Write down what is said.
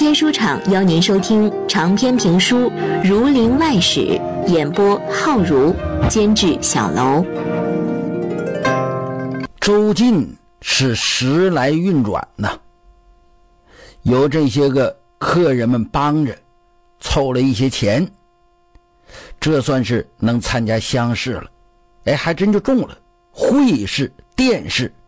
天书场邀您收听长篇评书《儒林外史》，演播浩如，监制小楼。 周进是时来运转呐，有这些个客人们帮着凑了一些钱，这算是能参加乡试了。还真就中了会试、殿试